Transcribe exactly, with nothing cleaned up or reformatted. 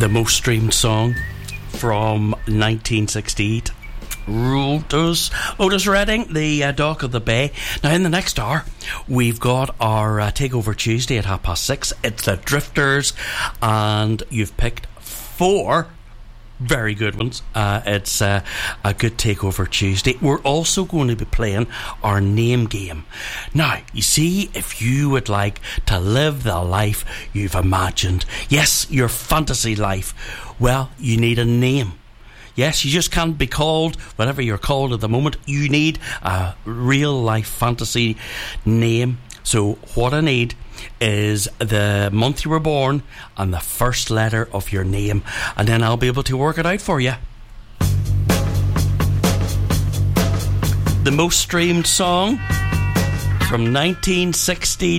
the most streamed song from nineteen sixty-eight. Otis, Otis Redding, the uh, Dock of the Bay. Now, in the next hour, we've got our uh, Takeover Tuesday at half past six. It's the Drifters, and you've picked four very good ones. Uh, it's uh, a good Takeover Tuesday. We're also going to be playing our name game. Now, you see, if you would like to live the life you've imagined, yes, your fantasy life, well, you need a name. Yes, you just can't be called whatever you're called at the moment. You need a real life fantasy name. So what I need is the month you were born and the first letter of your name, and then I'll be able to work it out for you. The most streamed song from nineteen sixty.